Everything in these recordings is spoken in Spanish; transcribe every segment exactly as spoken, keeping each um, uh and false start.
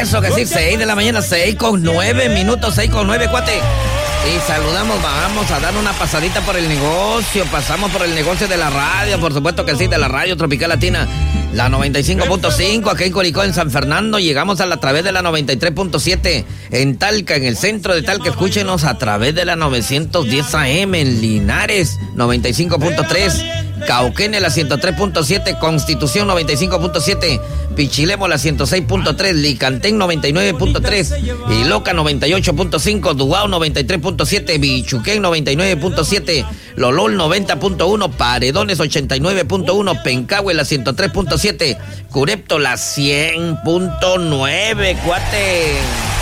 Eso que sí, seis de la mañana, seis con nueve minutos, seis con nueve, cuate. Y saludamos, vamos a dar una pasadita por el negocio, pasamos por el negocio de la radio, por supuesto que sí, de la radio Tropical Latina, la noventa y cinco punto cinco, aquí en Curicó, en San Fernando, llegamos a, la, a través de la noventa y tres punto siete, en Talca, en el centro de Talca, escúchenos a través de la novecientos diez A M, en Linares, noventa y cinco punto tres, Cauquene, la ciento tres punto siete, Constitución, noventa y cinco punto siete, Pichilemo, la ciento seis punto tres, Licantén, noventa y nueve punto tres, Iloca, noventa y ocho punto cinco, Duao, noventa y tres punto siete, Bichuquén, noventa y nueve punto siete, Lolol, noventa punto uno, Paredones, ochenta y nueve punto uno, Pencahue, la ciento tres punto siete, Curepto, la cien punto nueve, cuate.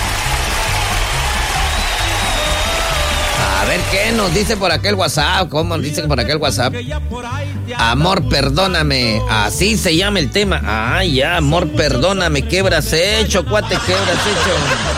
A ver qué nos dice por aquel WhatsApp. ¿Cómo dice por aquel WhatsApp? Amor, perdóname. Así se llama el tema. Ah, ya, amor, perdóname. ¿Qué habrás hecho, cuate? ¿Qué habrás hecho?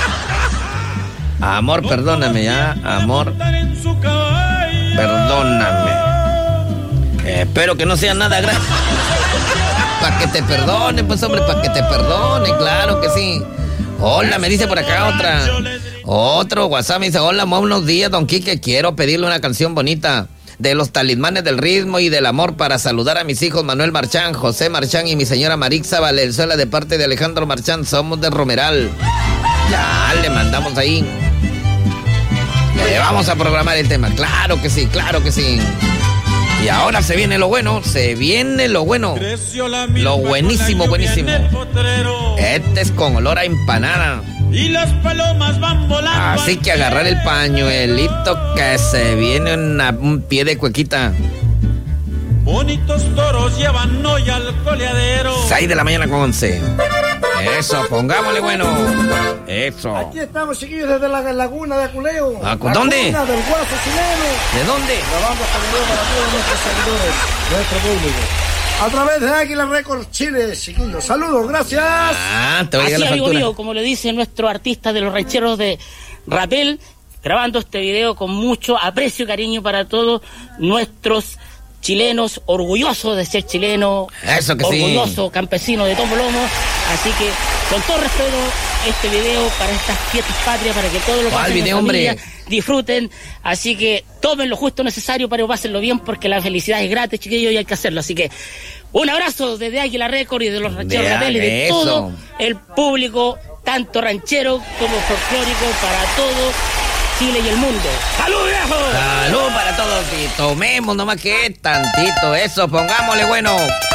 Amor, perdóname, ya. Amor, perdóname. Eh, espero que no sea nada grave. Para que te perdone, pues, hombre, para que te perdone, claro que sí. Hola, me dice por acá otra. Otro WhatsApp me dice, hola, buenos días, don Quique, quiero pedirle una canción bonita de los talismanes del ritmo y del amor para saludar a mis hijos Manuel Marchán, José Marchán y mi señora Marixa Valenzuela de parte de Alejandro Marchán, somos de Romeral. Ya, le mandamos ahí. Le vamos a programar el tema, claro que sí, claro que sí. Y ahora se viene lo bueno, se viene lo bueno, lo buenísimo, buenísimo. Este es con olor a empanada. Y las palomas van volando. Así que agarrar el pañuelito que se viene una, un pie de cuequita. Bonitos toros llevan hoy al coleadero. seis de la mañana con once. Eso, pongámosle bueno. Eso. Aquí estamos, chiquillos, desde la laguna de Aculeo. ¿A dónde? La del Guaso Chileno. ¿De dónde? Grabando este video para todos nuestros seguidores, nuestro público. A través de Águila Records Chile, chiquillos. Saludos, gracias. Ah, te voy a Así, la amigo factura. mío, como le dice nuestro artista de los rancheros de Rapel, grabando este video con mucho aprecio y cariño para todos nuestros chilenos, orgullosos de ser chileno, Eso que sí. orgulloso campesino de tomo lomo. Así que, con todo respeto, este video para estas fiestas patrias, para que todos los ¿Cuál pasen en video, familia, hombre? disfruten. Así que tomen lo justo necesario, pero pásenlo bien, porque la felicidad es gratis, chiquillos, y hay que hacerlo. Así que un abrazo desde Águila Record y de los rancheros Vean Rapel y de eso. todo el público, tanto ranchero como folclórico, para todo Chile y el mundo. ¡Salud, viejo! Salud para todos y tomemos nomás que tantito. Eso, pongámosle bueno.